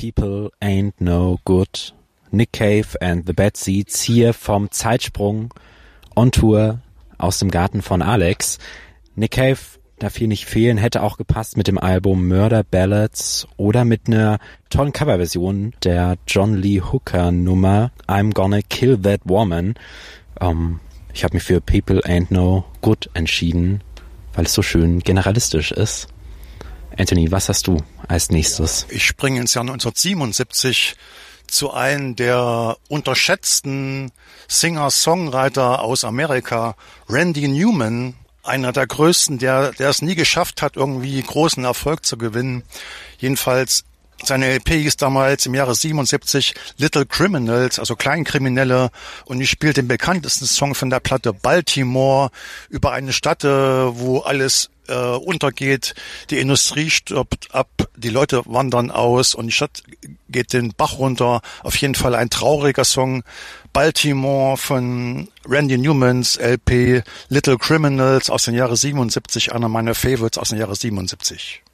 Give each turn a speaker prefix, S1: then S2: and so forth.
S1: People Ain't No Good. Nick Cave and the Bad Seeds hier vom Zeitsprung on Tour aus dem Garten von Alex. Nick Cave darf hier nicht fehlen, hätte auch gepasst mit dem Album Murder Ballads oder mit einer tollen Coverversion der John Lee Hooker Nummer I'm Gonna Kill That Woman. Ich habe mich für People Ain't No Good entschieden, weil es so schön generalistisch ist. Anthony, was hast du als nächstes?
S2: Ich springe ins Jahr 1977 zu einem der unterschätzten Singer-Songwriter aus Amerika, Randy Newman, einer der größten, der es nie geschafft hat, irgendwie großen Erfolg zu gewinnen. Jedenfalls, seine LP hieß damals im Jahre 77 Little Criminals, also Kleinkriminelle, und ich spiele den bekanntesten Song von der Platte Baltimore über eine Stadt, wo alles untergeht, die Industrie stirbt ab, die Leute wandern aus und die Stadt geht den Bach runter. Auf jeden Fall ein trauriger Song. Baltimore von Randy Newmans LP Little Criminals aus dem Jahre 77, einer meiner Favorites aus dem Jahre 77.